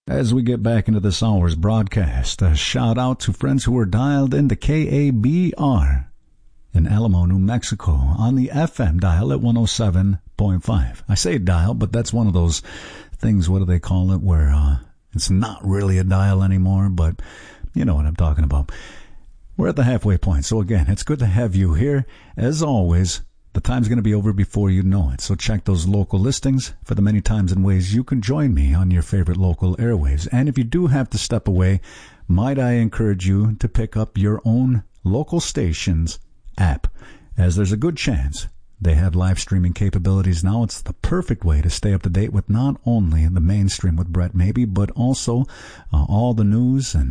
As we get back into this hour's broadcast, a shout out to friends who are dialed into KABR in Alamo, New Mexico on the FM dial at 107.5. I say dial, but that's one of those things, what do they call it, where it's not really a dial anymore, but you know what I'm talking about. We're at the halfway point, so again, it's good to have you here. As always, the time's going to be over before you know it, so check those local listings for the many times and ways you can join me on your favorite local airwaves. And if you do have to step away, might I encourage you to pick up your own local station's app, as there's a good chance they have live streaming capabilities now. It's the perfect way to stay up to date with not only the mainstream with Brett Maybe, but also all the news and